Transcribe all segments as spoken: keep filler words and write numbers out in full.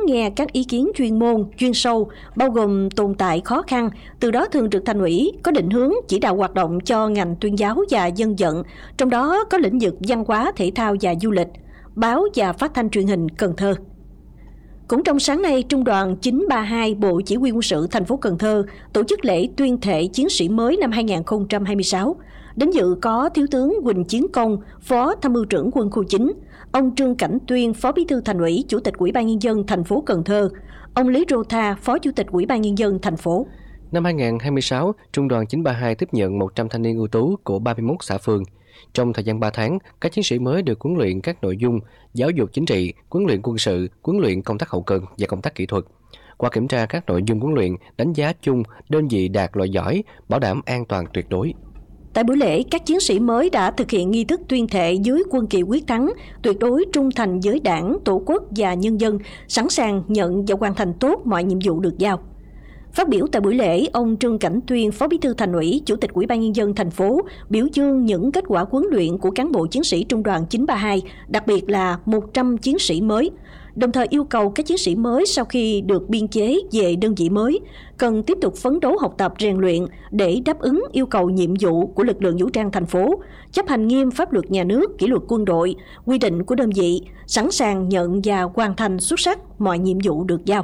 nghe các ý kiến chuyên môn, chuyên sâu, bao gồm tồn tại khó khăn, từ đó Thường trực Thành ủy có định hướng chỉ đạo hoạt động cho ngành tuyên giáo và dân vận, trong đó có lĩnh vực văn hóa, thể thao và du lịch, báo và phát thanh truyền hình Cần Thơ. Cũng trong sáng nay, Trung đoàn chín ba hai Bộ Chỉ huy Quân sự thành phố Cần Thơ tổ chức lễ tuyên thệ chiến sĩ mới năm hai nghìn không trăm hai mươi sáu. Đến dự có Thiếu tướng Huỳnh Chiến Công, Phó Tham mưu trưởng Quân khu chín, ông Trương Cảnh Tuyên, Phó Bí thư Thành ủy, Chủ tịch Ủy ban Nhân dân thành phố Cần Thơ, ông Lý Rô Tha, Phó Chủ tịch Ủy ban Nhân dân thành phố. Năm hai nghìn không trăm hai mươi sáu, Trung đoàn chín ba hai tiếp nhận một trăm thanh niên ưu tú của ba mươi mốt xã phường. Trong thời gian ba tháng, các chiến sĩ mới được huấn luyện các nội dung giáo dục chính trị, huấn luyện quân sự, huấn luyện công tác hậu cần và công tác kỹ thuật. Qua kiểm tra các nội dung huấn luyện, đánh giá chung đơn vị đạt loại giỏi, bảo đảm an toàn tuyệt đối. Tại buổi lễ, các chiến sĩ mới đã thực hiện nghi thức tuyên thệ dưới quân kỳ quyết thắng, tuyệt đối trung thành với Đảng, Tổ quốc và nhân dân, sẵn sàng nhận và hoàn thành tốt mọi nhiệm vụ được giao. Phát biểu tại buổi lễ, ông Trương Cảnh Tuyên, Phó Bí thư Thành ủy, Chủ tịch Ủy ban Nhân dân thành phố biểu dương những kết quả huấn luyện của cán bộ chiến sĩ Trung đoàn chín ba hai, đặc biệt là một trăm chiến sĩ mới. Đồng thời yêu cầu các chiến sĩ mới sau khi được biên chế về đơn vị mới cần tiếp tục phấn đấu học tập rèn luyện để đáp ứng yêu cầu nhiệm vụ của lực lượng vũ trang thành phố, chấp hành nghiêm pháp luật nhà nước, kỷ luật quân đội, quy định của đơn vị, sẵn sàng nhận và hoàn thành xuất sắc mọi nhiệm vụ được giao.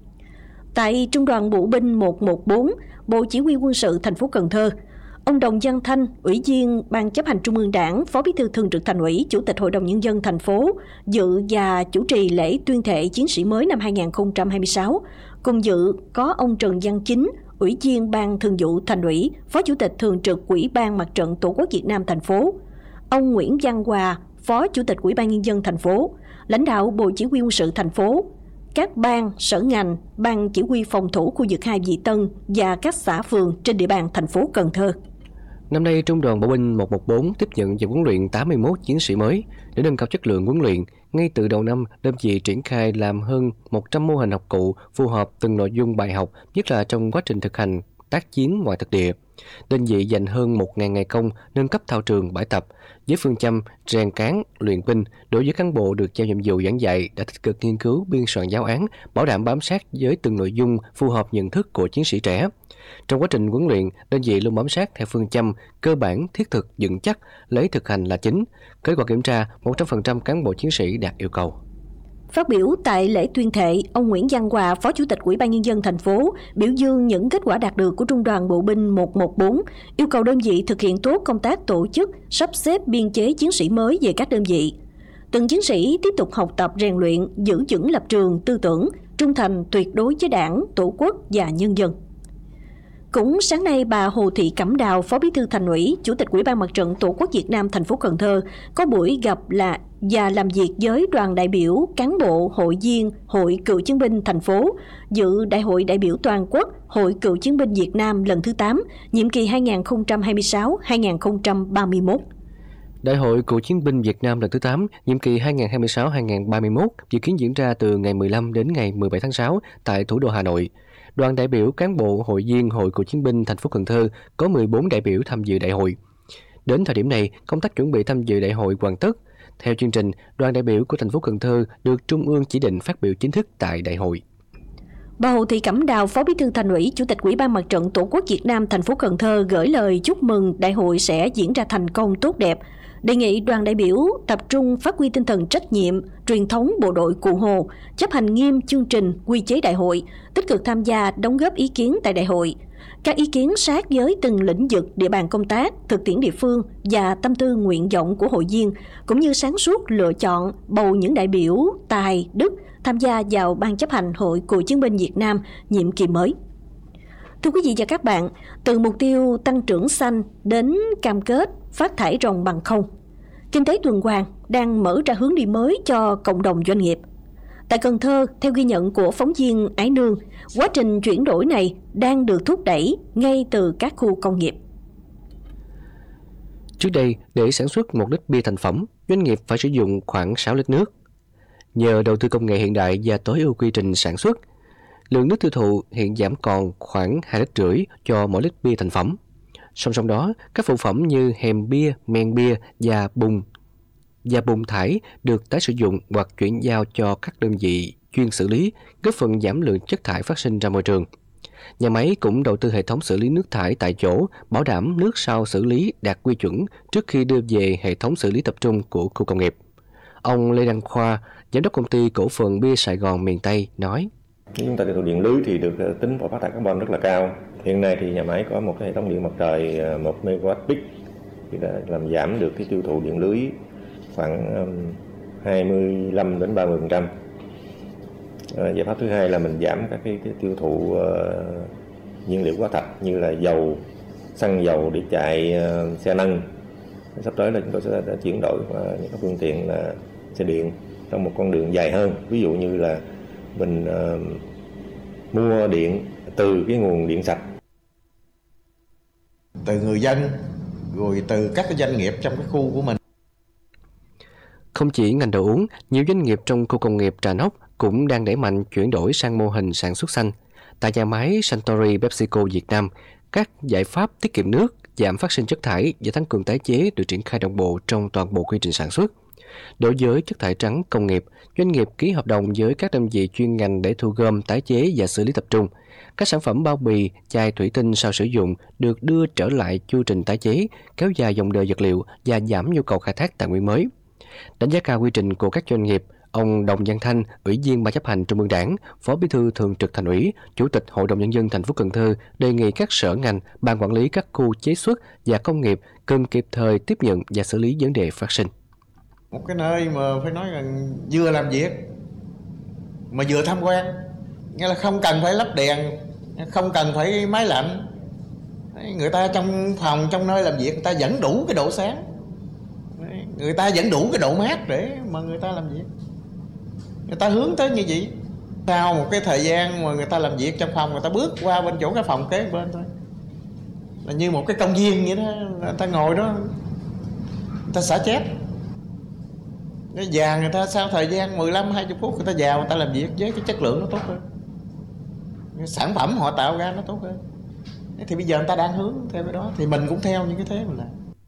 Tại Trung đoàn Bộ binh một một bốn, Bộ Chỉ huy Quân sự thành phố Cần Thơ, ông Đồng Văn Thanh, Ủy viên Ban Chấp hành Trung ương Đảng, Phó Bí thư Thường trực Thành ủy, Chủ tịch Hội đồng Nhân dân thành phố dự và chủ trì lễ tuyên thệ chiến sĩ mới năm hai nghìn không trăm hai mươi sáu. Cùng dự có ông Trần Văn Chính, Ủy viên Ban Thường vụ Thành ủy, Phó Chủ tịch Thường trực Ủy ban Mặt trận Tổ quốc Việt Nam thành phố, ông Nguyễn Văn Hòa, Phó Chủ tịch Ủy ban Nhân dân thành phố, lãnh đạo Bộ Chỉ huy Quân sự thành phố, các ban, sở ngành, ban chỉ huy phòng thủ khu vực hai Vị Tân và các xã phường trên địa bàn thành phố Cần Thơ. Năm nay, Trung đoàn Bộ binh một một bốn tiếp nhận và huấn luyện tám mươi mốt chiến sĩ mới. Để nâng cao chất lượng huấn luyện, ngay từ đầu năm, đơn vị triển khai làm hơn một trăm mô hình học cụ phù hợp từng nội dung bài học, nhất là trong quá trình thực hành tác chiến ngoài thực địa. Đơn vị dành hơn một nghìn ngày công nâng cấp thao trường bãi tập với phương châm rèn cán, luyện binh. Đối với cán bộ được giao nhiệm vụ giảng dạy đã tích cực nghiên cứu, biên soạn giáo án, bảo đảm bám sát với từng nội dung phù hợp nhận thức của chiến sĩ trẻ. Trong quá trình huấn luyện, đơn vị luôn bám sát theo phương châm cơ bản, thiết thực, vững chắc, lấy thực hành là chính. Kết quả kiểm tra, một trăm phần trăm cán bộ chiến sĩ đạt yêu cầu. Phát biểu tại lễ tuyên thệ, ông Nguyễn Văn Hòa, Phó Chủ tịch Ủy ban Nhân dân thành phố, biểu dương những kết quả đạt được của Trung đoàn Bộ binh một một bốn, yêu cầu đơn vị thực hiện tốt công tác tổ chức, sắp xếp biên chế chiến sĩ mới về các đơn vị. Từng chiến sĩ tiếp tục học tập rèn luyện, giữ vững lập trường, tư tưởng, trung thành tuyệt đối với Đảng, Tổ quốc và nhân dân. Cũng sáng nay, bà Hồ Thị Cẩm Đào, Phó Bí thư Thành ủy, Chủ tịch Ủy ban Mặt trận Tổ quốc Việt Nam thành phố Cần Thơ có buổi gặp là và làm việc với đoàn đại biểu, cán bộ, hội viên Hội Cựu chiến binh thành phố dự Đại hội đại biểu toàn quốc Hội Cựu chiến binh Việt Nam lần thứ tám, nhiệm kỳ hai nghìn không trăm hai mươi sáu đến hai nghìn không trăm ba mươi mốt. Đại hội Cựu chiến binh Việt Nam lần thứ tám, nhiệm kỳ hai nghìn không trăm hai mươi sáu đến hai nghìn không trăm ba mươi mốt dự kiến diễn ra từ ngày mười lăm đến ngày mười bảy tháng sáu tại thủ đô Hà Nội. Đoàn đại biểu cán bộ hội viên Hội Cựu chiến binh thành phố Cần Thơ có mười bốn đại biểu tham dự đại hội. Đến thời điểm này, công tác chuẩn bị tham dự đại hội hoàn tất. Theo chương trình, đoàn đại biểu của thành phố Cần Thơ được Trung ương chỉ định phát biểu chính thức tại đại hội. Bà Hồ Thị Cẩm Đào, Phó Bí thư Thành ủy, Chủ tịch Ủy ban Mặt trận Tổ quốc Việt Nam thành phố Cần Thơ gửi lời chúc mừng đại hội sẽ diễn ra thành công tốt đẹp. Đề nghị đoàn đại biểu tập trung phát huy tinh thần trách nhiệm, truyền thống bộ đội Cụ Hồ, chấp hành nghiêm chương trình, quy chế đại hội, tích cực tham gia đóng góp ý kiến tại đại hội. Các ý kiến sát với từng lĩnh vực, địa bàn công tác, thực tiễn địa phương và tâm tư nguyện vọng của hội viên, cũng như sáng suốt lựa chọn, bầu những đại biểu tài, đức tham gia vào Ban chấp hành Hội Cựu chiến binh Việt Nam nhiệm kỳ mới. Thưa quý vị và các bạn, từ mục tiêu tăng trưởng xanh đến cam kết phát thải ròng bằng không, kinh tế tuần hoàn đang mở ra hướng đi mới cho cộng đồng doanh nghiệp. Tại Cần Thơ, theo ghi nhận của phóng viên Ái Nương, quá trình chuyển đổi này đang được thúc đẩy ngay từ các khu công nghiệp. Trước đây, để sản xuất một lít bia thành phẩm, doanh nghiệp phải sử dụng khoảng sáu lít nước. Nhờ đầu tư công nghệ hiện đại và tối ưu quy trình sản xuất, lượng nước tiêu thụ hiện giảm còn khoảng hai lít rưỡi cho mỗi lít bia thành phẩm. Song song đó, các phụ phẩm như hèm bia, men bia và bùn và bùn thải được tái sử dụng hoặc chuyển giao cho các đơn vị chuyên xử lý, góp phần giảm lượng chất thải phát sinh ra môi trường. Nhà máy cũng đầu tư hệ thống xử lý nước thải tại chỗ, bảo đảm nước sau xử lý đạt quy chuẩn trước khi đưa về hệ thống xử lý tập trung của khu công nghiệp. Ông Lê Đăng Khoa, giám đốc công ty cổ phần bia Sài Gòn miền Tây nói: Chúng ta tiêu thụ điện lưới thì được tính vào phát thải carbon rất là cao. Hiện nay thì nhà máy có một cái hệ thống điện mặt trời một mê ga oát peak thì đã làm giảm được cái tiêu thụ điện lưới khoảng hai mươi lăm đến ba mươi phần trăm. À, giải pháp thứ hai là mình giảm các cái, cái tiêu thụ uh, nhiên liệu hóa thạch như là dầu, xăng dầu để chạy uh, xe nâng. Sắp tới là chúng tôi sẽ đã chuyển đổi uh, những cái phương tiện là xe điện trong một con đường dài hơn. Ví dụ như là mình uh, mua điện từ cái nguồn điện sạch, từ người dân, rồi từ các cái doanh nghiệp trong cái khu của mình. Không chỉ ngành đồ uống, nhiều doanh nghiệp trong khu công nghiệp Trà Nóc cũng đang đẩy mạnh chuyển đổi sang mô hình sản xuất xanh. Tại nhà máy Suntory PepsiCo Việt Nam, các giải pháp tiết kiệm nước, giảm phát sinh chất thải và tăng cường tái chế được triển khai đồng bộ trong toàn bộ quy trình sản xuất. Đối với chất thải trắng công nghiệp, doanh nghiệp ký hợp đồng với các đơn vị chuyên ngành để thu gom, tái chế và xử lý tập trung. Các sản phẩm bao bì, chai thủy tinh sau sử dụng được đưa trở lại chu trình tái chế, kéo dài dòng đời vật liệu và giảm nhu cầu khai thác tài nguyên mới. Đánh giá cao quy trình của các doanh nghiệp, ông Đồng Văn Thanh, Ủy viên Ban chấp hành Trung ương Đảng, Phó Bí thư Thường trực Thành ủy, Chủ tịch Hội đồng Nhân dân thành phố Cần Thơ đề nghị các sở ngành, ban quản lý các khu chế xuất và công nghiệp cần kịp thời tiếp nhận và xử lý vấn đề phát sinh. Một cái nơi mà phải nói rằng vừa làm việc mà vừa tham quan, nghĩa là không cần phải lắp đèn, không cần phải máy lạnh. Người ta trong phòng, trong nơi làm việc người ta vẫn đủ cái độ sáng, người ta vẫn đủ cái độ mát để mà người ta làm việc. Người ta hướng tới như vậy. Sau một cái thời gian mà người ta làm việc trong phòng, người ta bước qua bên chỗ cái phòng kế bên thôi, là như một cái công viên vậy đó. Người ta ngồi đó, người ta xả chết. Nó già người ta sau thời gian mười lăm hai mươi phút người ta vào, người ta làm việc với cái chất lượng nó tốt hơn, cái sản phẩm họ tạo ra nó tốt hơn. Thì bây giờ người ta đang hướng theo cái đó, thì mình cũng theo những cái thế mình làm.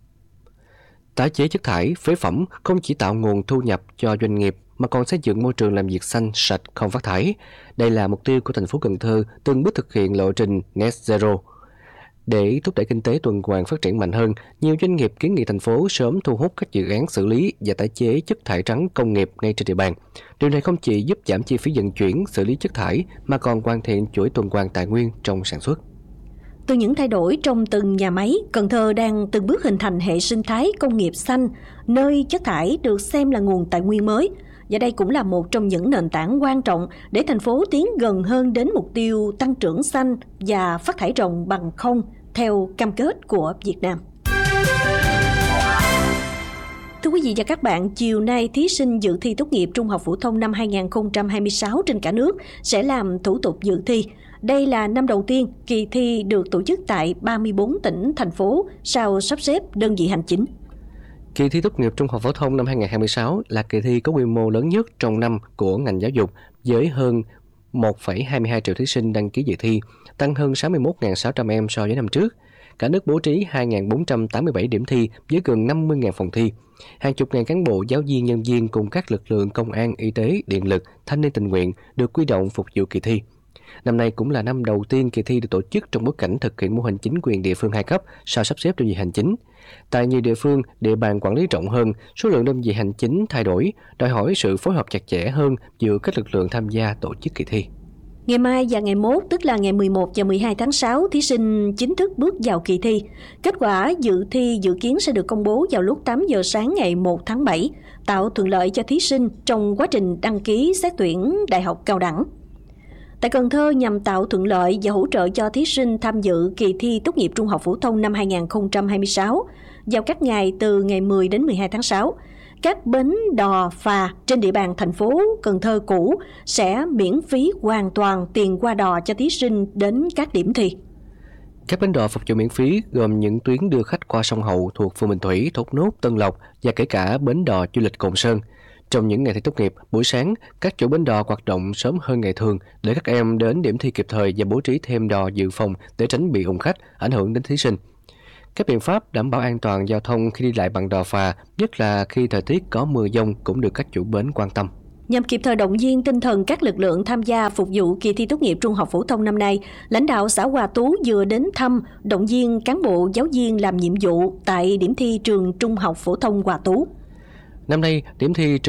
Tái chế chất thải, phế phẩm không chỉ tạo nguồn thu nhập cho doanh nghiệp mà còn xây dựng môi trường làm việc xanh, sạch, không phát thải. Đây là mục tiêu của thành phố Cần Thơ từng bước thực hiện lộ trình Net Zero. Để thúc đẩy kinh tế tuần hoàn phát triển mạnh hơn, nhiều doanh nghiệp kiến nghị thành phố sớm thu hút các dự án xử lý và tái chế chất thải trắng công nghiệp ngay trên địa bàn. Điều này không chỉ giúp giảm chi phí vận chuyển, xử lý chất thải mà còn hoàn thiện chuỗi tuần hoàn tài nguyên trong sản xuất. Từ những thay đổi trong từng nhà máy, Cần Thơ đang từng bước hình thành hệ sinh thái công nghiệp xanh, nơi chất thải được xem là nguồn tài nguyên mới. Và đây cũng là một trong những nền tảng quan trọng để thành phố tiến gần hơn đến mục tiêu tăng trưởng xanh và phát thải ròng bằng không theo cam kết của Việt Nam. Thưa quý vị và các bạn, chiều nay thí sinh dự thi tốt nghiệp trung học phổ thông năm hai không hai sáu trên cả nước sẽ làm thủ tục dự thi. Đây là năm đầu tiên kỳ thi được tổ chức tại ba mươi bốn tỉnh, thành phố sau sắp xếp đơn vị hành chính. Kỳ thi tốt nghiệp trung học phổ thông năm hai không hai sáu là kỳ thi có quy mô lớn nhất trong năm của ngành giáo dục với hơn một phẩy hai mươi hai triệu thí sinh đăng ký dự thi, tăng hơn sáu mươi mốt nghìn sáu trăm em so với năm trước. Cả nước bố trí hai nghìn bốn trăm tám mươi bảy điểm thi với gần năm mươi nghìn phòng thi. Hàng chục ngàn cán bộ, giáo viên, nhân viên cùng các lực lượng công an, y tế, điện lực, thanh niên tình nguyện được huy động phục vụ kỳ thi. Năm nay cũng là năm đầu tiên kỳ thi được tổ chức trong bối cảnh thực hiện mô hình chính quyền địa phương hai cấp sau sắp xếp đơn vị hành chính. Tại nhiều địa phương, địa bàn quản lý rộng hơn, số lượng đơn vị hành chính thay đổi, đòi hỏi sự phối hợp chặt chẽ hơn giữa các lực lượng tham gia tổ chức kỳ thi. Ngày mai và ngày mốt, tức là ngày mười một và mười hai tháng sáu, thí sinh chính thức bước vào kỳ thi. Kết quả dự thi dự kiến sẽ được công bố vào lúc tám giờ sáng ngày một tháng bảy, tạo thuận lợi cho thí sinh trong quá trình đăng ký xét tuyển đại học cao đẳng. Tại Cần Thơ, nhằm tạo thuận lợi và hỗ trợ cho thí sinh tham dự kỳ thi tốt nghiệp trung học phổ thông năm hai không hai sáu vào các ngày từ ngày mười đến mười hai tháng sáu, các bến đò phà trên địa bàn thành phố Cần Thơ cũ sẽ miễn phí hoàn toàn tiền qua đò cho thí sinh đến các điểm thi. Các bến đò phục vụ miễn phí gồm những tuyến đưa khách qua sông Hậu thuộc phường Bình Thủy, Thốt Nốt, Tân Lộc và kể cả bến đò du lịch Cồn Sơn. Trong những ngày thi tốt nghiệp, buổi sáng, các chủ bến đò hoạt động sớm hơn ngày thường để các em đến điểm thi kịp thời và bố trí thêm đò dự phòng để tránh bị ùn khách, ảnh hưởng đến thí sinh. Các biện pháp đảm bảo an toàn giao thông khi đi lại bằng đò phà, nhất là khi thời tiết có mưa dông cũng được các chủ bến quan tâm. Nhằm kịp thời động viên tinh thần các lực lượng tham gia phục vụ kỳ thi tốt nghiệp trung học phổ thông năm nay, lãnh đạo xã Hòa Tú vừa đến thăm, động viên cán bộ giáo viên làm nhiệm vụ tại điểm thi trường Trung học phổ thông Hòa Tú. Năm nay, điểm thi trường